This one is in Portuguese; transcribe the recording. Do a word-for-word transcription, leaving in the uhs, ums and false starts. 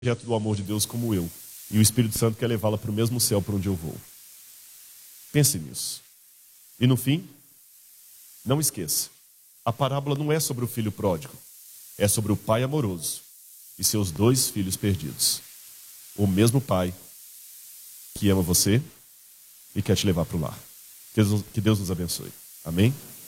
objeto do amor de Deus como eu. E o Espírito Santo quer levá-la para o mesmo céu para onde eu vou. Pense nisso. E no fim, não esqueça. A parábola não é sobre o filho pródigo. É sobre o pai amoroso e seus dois filhos perdidos. O mesmo pai que ama você e quer te levar para o lar. Que Deus, que Deus nos abençoe. Amém?